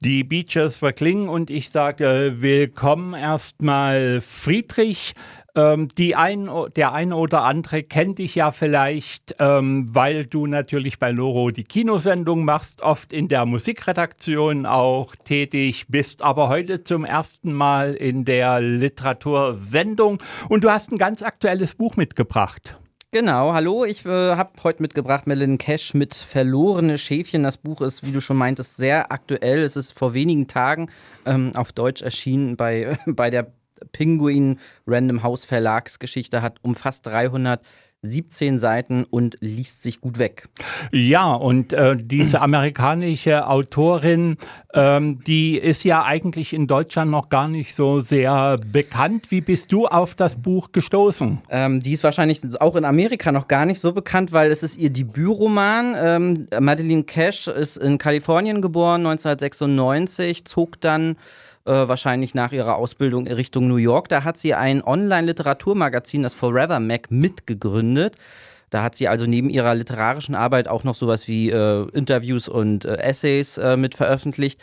Die Beaches verklingen und ich sage willkommen erstmal Friedrich. Der eine oder andere kennt dich ja vielleicht, weil du natürlich bei Loro die Kinosendung machst, oft in der Musikredaktion auch tätig bist, aber heute zum ersten Mal in der Literatursendung und du hast ein ganz aktuelles Buch mitgebracht. Genau, hallo, ich habe heute mitgebracht Madeleine Cash mit Verlorene Schäfchen. Das Buch ist, wie du schon meintest, sehr aktuell. Es ist vor wenigen Tagen auf Deutsch erschienen bei der Pinguin Random House Verlagsgeschichte, hat umfasst 317 Seiten und liest sich gut weg. Ja, und diese amerikanische Autorin, die ist ja eigentlich in Deutschland noch gar nicht so sehr bekannt. Wie bist du auf das Buch gestoßen? Die ist wahrscheinlich auch in Amerika noch gar nicht so bekannt, weil es ist ihr Debütroman. Madeleine Cash ist in Kalifornien geboren, 1996, zog dann wahrscheinlich nach ihrer Ausbildung in Richtung New York. Da hat sie ein Online-Literaturmagazin, das Forever Mac, mitgegründet. Da hat sie also neben ihrer literarischen Arbeit auch noch sowas wie Interviews und Essays mit veröffentlicht.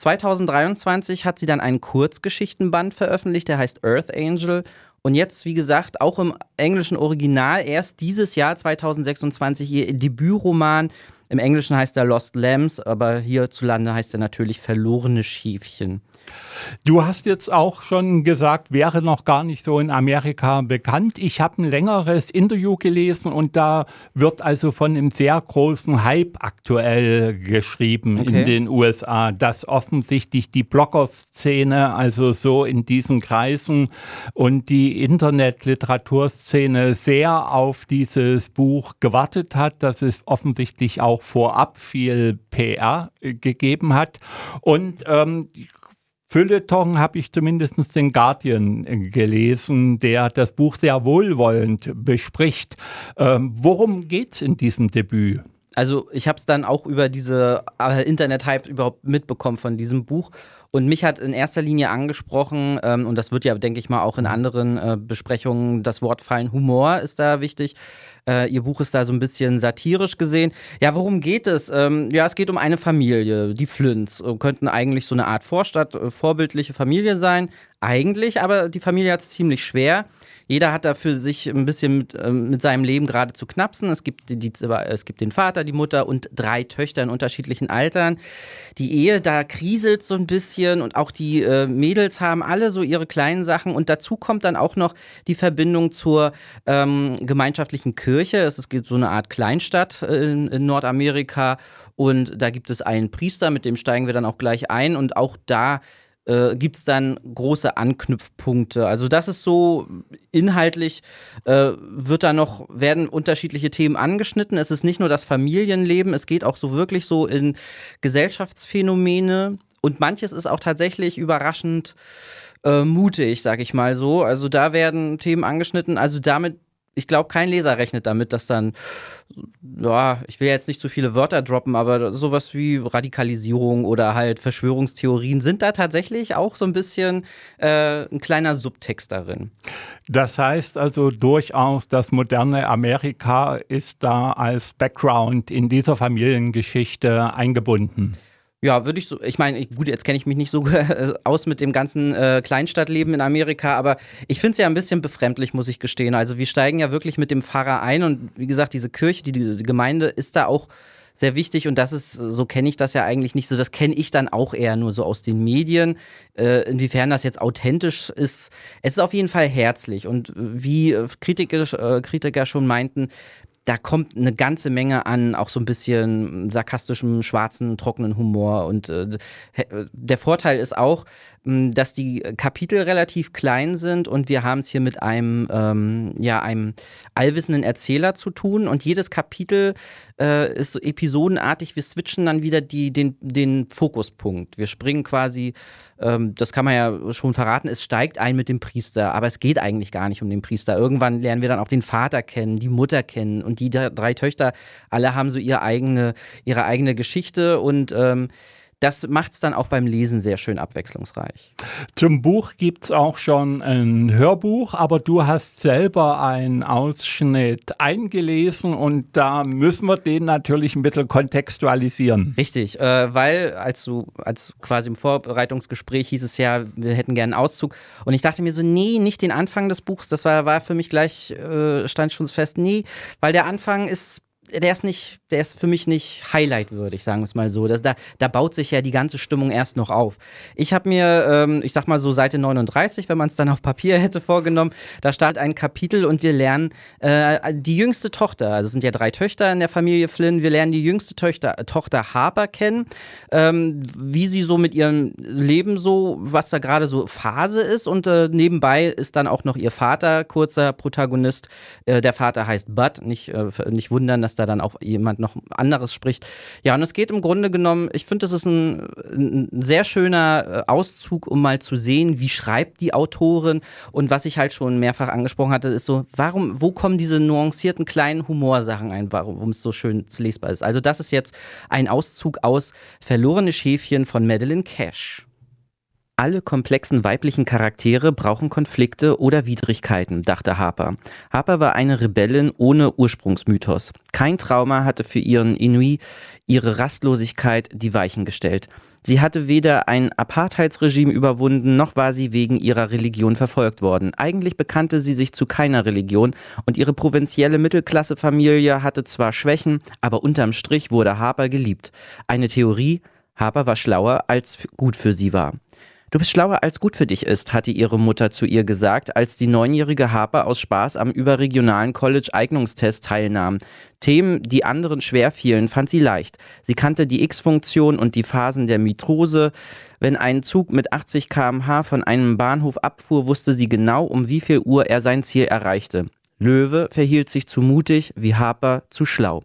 2023 hat sie dann einen Kurzgeschichtenband veröffentlicht, der heißt Earth Angel. Und jetzt, wie gesagt, auch im englischen Original, erst dieses Jahr 2026 ihr Debütroman. Im Englischen heißt er Lost Lambs, aber hierzulande heißt er natürlich Verlorene Schäfchen. Du hast jetzt auch schon gesagt, wäre noch gar nicht so in Amerika bekannt. Ich habe ein längeres Interview gelesen und da wird also von einem sehr großen Hype aktuell geschrieben in den USA, dass offensichtlich die Blogger-Szene, also so in diesen Kreisen und die Internet-Literaturszene sehr auf dieses Buch gewartet hat, dass es offensichtlich auch vorab viel PR gegeben hat und Feuilleton habe ich zumindest den Guardian gelesen, der das Buch sehr wohlwollend bespricht. Worum geht's in diesem Debüt? Also ich habe es dann auch über diese Internet-Hype überhaupt mitbekommen von diesem Buch. Und mich hat in erster Linie angesprochen, und das wird ja, denke ich mal, auch in anderen Besprechungen das Wort fallen, Humor ist da wichtig. Ihr Buch ist da so ein bisschen satirisch gesehen. Ja, worum geht es? Ja, es geht um eine Familie, die Flynns. Könnten eigentlich so eine Art Vorstadt, vorbildliche Familie sein. Eigentlich, aber die Familie hat es ziemlich schwer. Jeder hat da für sich ein bisschen mit seinem Leben gerade zu knapsen. Es gibt den Vater, die Mutter und 3 Töchter in unterschiedlichen Altern. Die Ehe, da kriselt so ein bisschen und auch die Mädels haben alle so ihre kleinen Sachen. Und dazu kommt dann auch noch die Verbindung zur gemeinschaftlichen Kirche. Es gibt so eine Art Kleinstadt in Nordamerika und da gibt es einen Priester, mit dem steigen wir dann auch gleich ein. Und auch da gibt es dann große Anknüpfpunkte. Also das ist so inhaltlich, werden unterschiedliche Themen angeschnitten. Es ist nicht nur das Familienleben, es geht auch so wirklich so in Gesellschaftsphänomene und manches ist auch tatsächlich überraschend mutig, sag ich mal so. Also da werden Themen angeschnitten, also damit ich glaube, kein Leser rechnet damit, dass dann, ja, ich will jetzt nicht zu viele Wörter droppen, aber sowas wie Radikalisierung oder halt Verschwörungstheorien sind da tatsächlich auch so ein bisschen ein kleiner Subtext darin. Das heißt also durchaus, das moderne Amerika ist da als Background in dieser Familiengeschichte eingebunden. Ja, würde ich so, ich meine, gut, jetzt kenne ich mich nicht so aus mit dem ganzen Kleinstadtleben in Amerika, aber ich finde es ja ein bisschen befremdlich, muss ich gestehen. Also wir steigen ja wirklich mit dem Pfarrer ein und wie gesagt, diese Kirche, die Gemeinde ist da auch sehr wichtig und das ist, so kenne ich das ja eigentlich nicht so, das kenne ich dann auch eher nur so aus den Medien. Inwiefern das jetzt authentisch ist, es ist auf jeden Fall herzlich und wie Kritiker schon meinten, da kommt eine ganze Menge an, auch so ein bisschen sarkastischem, schwarzen, trockenen Humor. Und der Vorteil ist auch, dass die Kapitel relativ klein sind und wir haben es hier mit einem allwissenden Erzähler zu tun. Und jedes Kapitel ist so episodenartig. Wir switchen dann wieder den Fokuspunkt. Wir springen quasi, das kann man ja schon verraten, es steigt ein mit dem Priester, aber es geht eigentlich gar nicht um den Priester. Irgendwann lernen wir dann auch den Vater kennen, die Mutter kennen und die 3 Töchter, alle haben so ihre eigene Geschichte und das macht es dann auch beim Lesen sehr schön abwechslungsreich. Zum Buch gibt es auch schon ein Hörbuch, aber du hast selber einen Ausschnitt eingelesen und da müssen wir den natürlich ein bisschen kontextualisieren. Richtig, weil als quasi im Vorbereitungsgespräch hieß es ja, wir hätten gerne einen Auszug und ich dachte mir so, nee, nicht den Anfang des Buchs, das war für mich gleich, stand schon fest, nee, weil der Anfang der ist für mich nicht highlightwürdig, sagen wir es mal so. Da baut sich ja die ganze Stimmung erst noch auf. Ich habe mir, ich sag mal so Seite 39, wenn man es dann auf Papier hätte vorgenommen, da startet ein Kapitel und wir lernen die jüngste Tochter, also es sind ja 3 Töchter in der Familie Flynn, wir lernen die jüngste Tochter Harper kennen, wie sie so mit ihrem Leben so, was da gerade so Phase ist und nebenbei ist dann auch noch ihr Vater, kurzer Protagonist. Der Vater heißt Bud, nicht wundern, dass da dann auch jemand noch anderes spricht. Ja, und es geht im Grunde genommen, ich finde, das ist ein sehr schöner Auszug, um mal zu sehen, wie schreibt die Autorin und was ich halt schon mehrfach angesprochen hatte, ist so, wo kommen diese nuancierten kleinen Humorsachen ein, warum es so schön lesbar ist. Also das ist jetzt ein Auszug aus Verlorene Schäfchen von Madeleine Cash. Alle komplexen weiblichen Charaktere brauchen Konflikte oder Widrigkeiten, dachte Harper. Harper war eine Rebellin ohne Ursprungsmythos. Kein Trauma hatte für ihren Ennui ihre Rastlosigkeit die Weichen gestellt. Sie hatte weder ein Apartheidsregime überwunden, noch war sie wegen ihrer Religion verfolgt worden. Eigentlich bekannte sie sich zu keiner Religion und ihre provinzielle Mittelklassefamilie hatte zwar Schwächen, aber unterm Strich wurde Harper geliebt. Eine Theorie: Harper war schlauer, als gut für sie war. Du bist schlauer, als gut für dich ist, hatte ihre Mutter zu ihr gesagt, als die 9-jährige Harper aus Spaß am überregionalen College-Eignungstest teilnahm. Themen, die anderen schwer fielen, fand sie leicht. Sie kannte die X-Funktion und die Phasen der Mitose. Wenn ein Zug mit 80 km/h von einem Bahnhof abfuhr, wusste sie genau, um wie viel Uhr er sein Ziel erreichte. Löwe verhielt sich zu mutig, wie Harper zu schlau.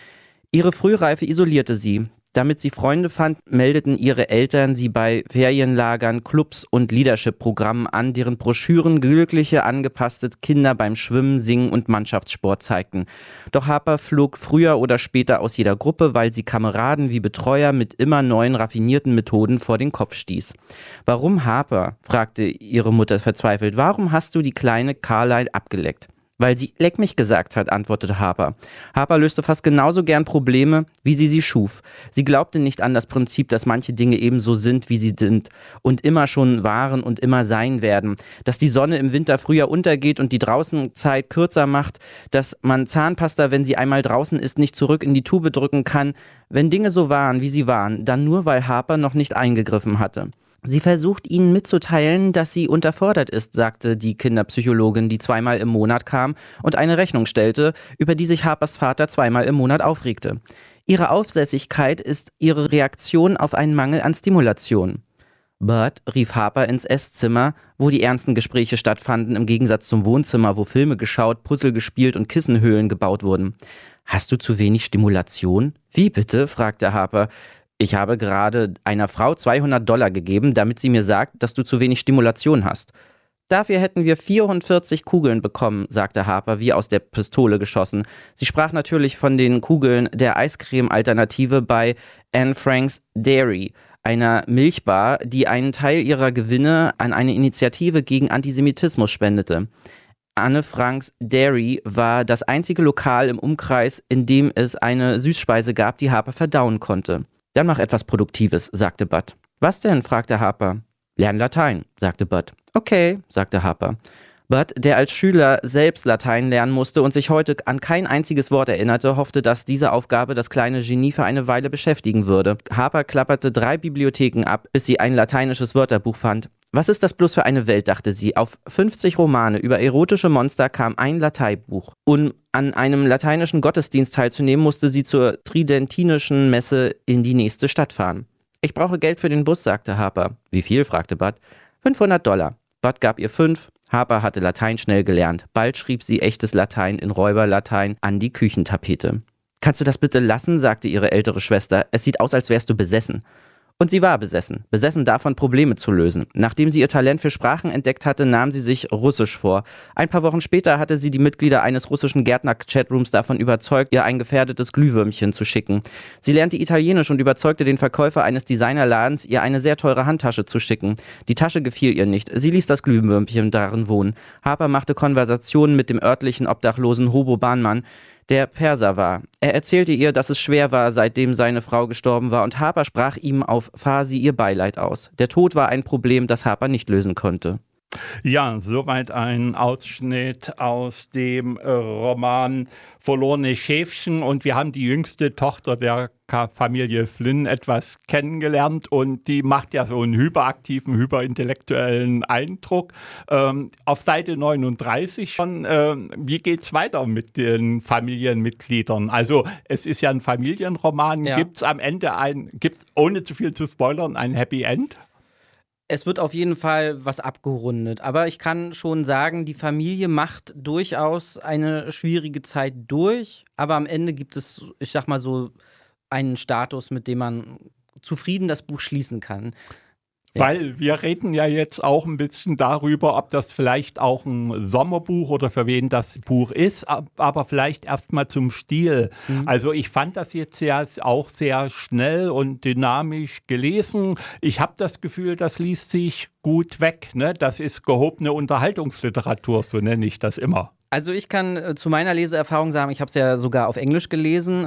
Ihre Frühreife isolierte sie. Damit sie Freunde fand, meldeten ihre Eltern sie bei Ferienlagern, Clubs und Leadership-Programmen an, deren Broschüren glückliche, angepasste Kinder beim Schwimmen, Singen und Mannschaftssport zeigten. Doch Harper flog früher oder später aus jeder Gruppe, weil sie Kameraden wie Betreuer mit immer neuen, raffinierten Methoden vor den Kopf stieß. Warum Harper? Fragte ihre Mutter verzweifelt. Warum hast du die kleine Carlyle abgeleckt? Weil sie leck mich gesagt hat, antwortete Harper. Harper löste fast genauso gern Probleme, wie sie schuf. Sie glaubte nicht an das Prinzip, dass manche Dinge ebenso sind, wie sie sind und immer schon waren und immer sein werden. Dass die Sonne im Winter früher untergeht und die Draußenzeit kürzer macht. Dass man Zahnpasta, wenn sie einmal draußen ist, nicht zurück in die Tube drücken kann. Wenn Dinge so waren, wie sie waren, dann nur, weil Harper noch nicht eingegriffen hatte. Sie versucht ihnen mitzuteilen, dass sie unterfordert ist, sagte die Kinderpsychologin, die 2-mal im Monat kam und eine Rechnung stellte, über die sich Harpers Vater 2-mal im Monat aufregte. Ihre Aufsässigkeit ist ihre Reaktion auf einen Mangel an Stimulation. Bud rief Harper ins Esszimmer, wo die ernsten Gespräche stattfanden, im Gegensatz zum Wohnzimmer, wo Filme geschaut, Puzzle gespielt und Kissenhöhlen gebaut wurden. »Hast du zu wenig Stimulation?« »Wie bitte?« fragte Harper. »Ich habe gerade einer Frau $200 gegeben, damit sie mir sagt, dass du zu wenig Stimulation hast.« »Dafür hätten wir 44 Kugeln bekommen«, sagte Harper, wie aus der Pistole geschossen. Sie sprach natürlich von den Kugeln der Eiscreme-Alternative bei Anne Frank's Dairy, einer Milchbar, die einen Teil ihrer Gewinne an eine Initiative gegen Antisemitismus spendete. Anne Franks Dairy war das einzige Lokal im Umkreis, in dem es eine Süßspeise gab, die Harper verdauen konnte. »Dann mach etwas Produktives«, sagte Bud. »Was denn?« fragte Harper. »Lern Latein«, sagte Bud. »Okay«, sagte Harper. Bud, der als Schüler selbst Latein lernen musste und sich heute an kein einziges Wort erinnerte, hoffte, dass diese Aufgabe das kleine Genie für eine Weile beschäftigen würde. Harper klapperte 3 Bibliotheken ab, bis sie ein lateinisches Wörterbuch fand. Was ist das bloß für eine Welt, dachte sie. Auf 50 Romane über erotische Monster kam ein Lateinbuch. Um an einem lateinischen Gottesdienst teilzunehmen, musste sie zur tridentinischen Messe in die nächste Stadt fahren. »Ich brauche Geld für den Bus«, sagte Harper. »Wie viel?« fragte Bud. $500. Bud gab ihr 5. Harper hatte Latein schnell gelernt. Bald schrieb sie echtes Latein in Räuberlatein an die Küchentapete. »Kannst du das bitte lassen?« sagte ihre ältere Schwester. »Es sieht aus, als wärst du besessen.« Und sie war besessen davon, Probleme zu lösen. Nachdem sie ihr Talent für Sprachen entdeckt hatte, nahm sie sich Russisch vor. Ein paar Wochen später hatte sie die Mitglieder eines russischen Gärtner-Chatrooms davon überzeugt, ihr ein gefährdetes Glühwürmchen zu schicken. Sie lernte Italienisch und überzeugte den Verkäufer eines Designerladens, ihr eine sehr teure Handtasche zu schicken. Die Tasche gefiel ihr nicht. Sie ließ das Glühwürmchen darin wohnen. Harper machte Konversationen mit dem örtlichen obdachlosen Hobo Bahnmann, der Perser war. Er erzählte ihr, dass es schwer war, seitdem seine Frau gestorben war, und Harper sprach ihm auf Farsi ihr Beileid aus. Der Tod war ein Problem, das Harper nicht lösen konnte. Ja, soweit ein Ausschnitt aus dem Roman Verlorene Schäfchen, und wir haben die jüngste Tochter der Familie Flynn etwas kennengelernt und die macht ja so einen hyperaktiven, hyperintellektuellen Eindruck. Auf Seite 39 schon, wie geht's weiter mit den Familienmitgliedern? Also es ist ja ein Familienroman, Ja. Gibt's am Ende gibt's, ohne zu viel zu spoilern, ein Happy End? Es wird auf jeden Fall was abgerundet, aber ich kann schon sagen, die Familie macht durchaus eine schwierige Zeit durch, aber am Ende gibt es, ich sag mal so, einen Status, mit dem man zufrieden das Buch schließen kann. Ja. Weil wir reden ja jetzt auch ein bisschen darüber, ob das vielleicht auch ein Sommerbuch oder für wen das Buch ist, aber vielleicht erstmal zum Stil. Also ich fand das jetzt ja auch sehr schnell und dynamisch gelesen. Ich habe das Gefühl, das liest sich gut weg, ne? Das ist gehobene Unterhaltungsliteratur, so nenne ich das immer. Also ich kann zu meiner Leseerfahrung sagen, ich habe es ja sogar auf Englisch gelesen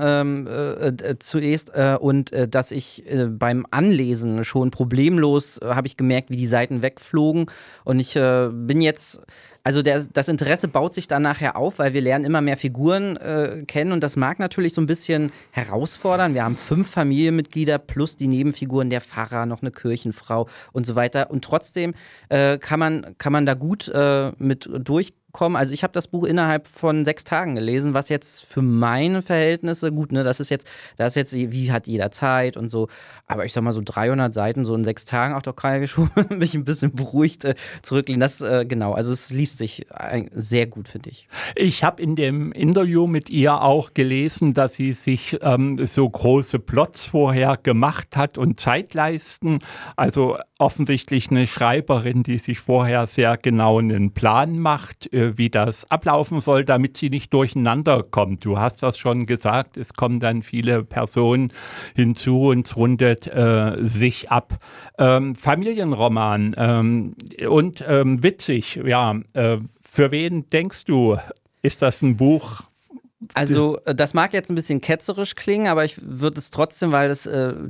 zuerst und dass ich beim Anlesen schon problemlos habe ich gemerkt, wie die Seiten wegflogen, und ich bin jetzt, also das Interesse baut sich dann nachher auf, weil wir lernen immer mehr Figuren kennen, und das mag natürlich so ein bisschen herausfordern. Wir haben 5 Familienmitglieder plus die Nebenfiguren, der Pfarrer, noch eine Kirchenfrau und so weiter, und trotzdem kann man da gut mit durchkommen. Also ich habe das Buch innerhalb von 6 Tagen gelesen, was jetzt für meine Verhältnisse, gut, ne, das ist jetzt, wie hat jeder Zeit und so, aber ich sag mal so 300 Seiten so in 6 Tagen, auch doch kann ich schon mich ein bisschen beruhigt zurücklehnen. Das, genau, also es liest sich sehr gut, finde ich. Ich habe in dem Interview mit ihr auch gelesen, dass sie sich so große Plots vorher gemacht hat und Zeitleisten, also offensichtlich eine Schreiberin, die sich vorher sehr genau einen Plan macht, wie das ablaufen soll, damit sie nicht durcheinander kommt. Du hast das schon gesagt, es kommen dann viele Personen hinzu und es rundet sich ab. Familienroman und witzig, ja. Für wen denkst du, ist das ein Buch? Also das mag jetzt ein bisschen ketzerisch klingen, aber ich würde es trotzdem, weil es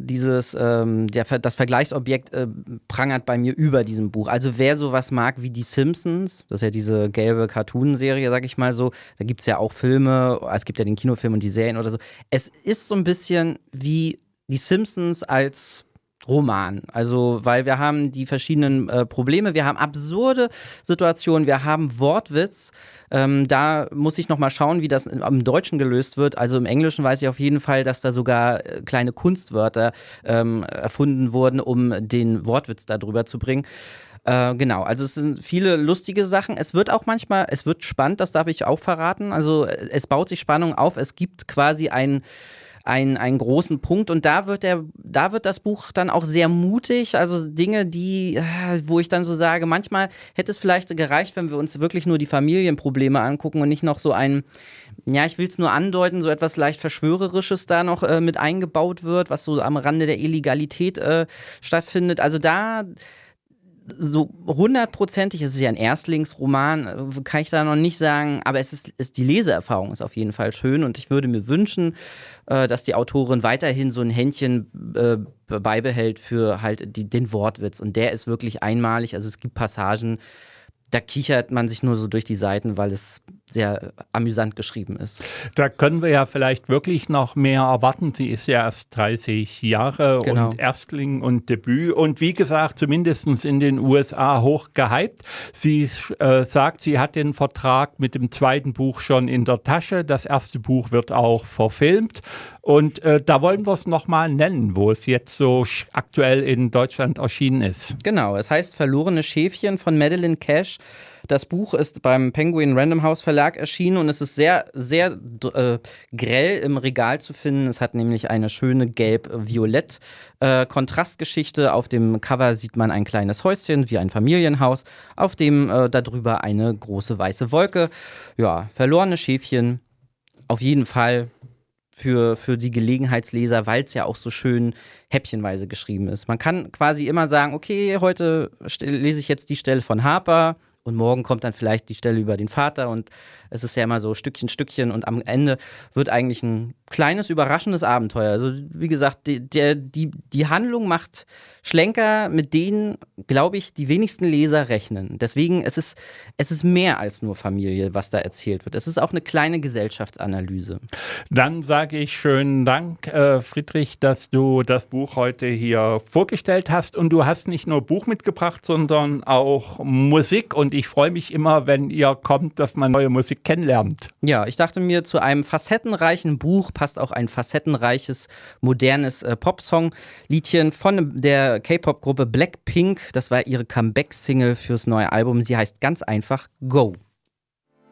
das Vergleichsobjekt prangert bei mir über diesem Buch. Also wer sowas mag wie die Simpsons, das ist ja diese gelbe Cartoon-Serie, sag ich mal so, da gibt es ja auch Filme, es gibt ja den Kinofilm und die Serien oder so. Es ist so ein bisschen wie die Simpsons als Roman, also weil wir haben die verschiedenen Probleme, wir haben absurde Situationen, wir haben Wortwitz, da muss ich nochmal schauen, wie das im Deutschen gelöst wird. Also im Englischen weiß ich auf jeden Fall, dass da sogar kleine Kunstwörter erfunden wurden, um den Wortwitz da drüber zu bringen. Genau, also es sind viele lustige Sachen. Es wird auch manchmal, es wird spannend, das darf ich auch verraten. Also es baut sich Spannung auf, es gibt quasi einen großen Punkt, und da wird das Buch dann auch sehr mutig, also Dinge, wo ich dann so sage, manchmal hätte es vielleicht gereicht, wenn wir uns wirklich nur die Familienprobleme angucken und nicht noch so ich will es nur andeuten, so etwas leicht Verschwörerisches da noch mit eingebaut wird, was so am Rande der Illegalität stattfindet. Also da so 100%ig, es ist ja ein Erstlingsroman, kann ich da noch nicht sagen, aber die Leseerfahrung ist auf jeden Fall schön, und ich würde mir wünschen, dass die Autorin weiterhin so ein Händchen beibehält für halt den Wortwitz, und der ist wirklich einmalig. Also es gibt Passagen, da kichert man sich nur so durch die Seiten, weil es sehr amüsant geschrieben ist. Da können wir ja vielleicht wirklich noch mehr erwarten. Sie ist ja erst 30 Jahre Genau. Und Erstling und Debüt. Und wie gesagt, zumindest in den USA hoch gehypt. Sie sagt, sie hat den Vertrag mit dem zweiten Buch schon in der Tasche. Das erste Buch wird auch verfilmt. Und da wollen wir es nochmal nennen, wo es jetzt so aktuell in Deutschland erschienen ist. Genau, es heißt Verlorene Schäfchen von Madeleine Cash. Das Buch ist beim Penguin Random House Verlag erschienen und es ist sehr, sehr grell im Regal zu finden. Es hat nämlich eine schöne gelb-violett Kontrastgeschichte. Auf dem Cover sieht man ein kleines Häuschen wie ein Familienhaus, auf dem darüber eine große weiße Wolke. Ja, verlorene Schäfchen. Auf jeden Fall für die Gelegenheitsleser, weil es ja auch so schön häppchenweise geschrieben ist. Man kann quasi immer sagen, okay, heute lese ich jetzt die Stelle von Harper und morgen kommt dann vielleicht die Stelle über den Vater und es ist ja immer so Stückchen und am Ende wird eigentlich ein kleines, überraschendes Abenteuer. Also wie gesagt, die Handlung macht Schlenker, mit denen, glaube ich, die wenigsten Leser rechnen. Deswegen, es ist mehr als nur Familie, was da erzählt wird. Es ist auch eine kleine Gesellschaftsanalyse. Dann sage ich schönen Dank, Friedrich, dass du das Buch heute hier vorgestellt hast. Und du hast nicht nur Buch mitgebracht, sondern auch Musik. Und ich freue mich immer, wenn ihr kommt, dass man neue Musik kennenlernt. Ja, ich dachte mir, zu einem facettenreichen Buch passt auch ein facettenreiches, modernes Popsong-Liedchen von der K-Pop-Gruppe Blackpink. Das war ihre Comeback-Single fürs neue Album. Sie heißt ganz einfach Go.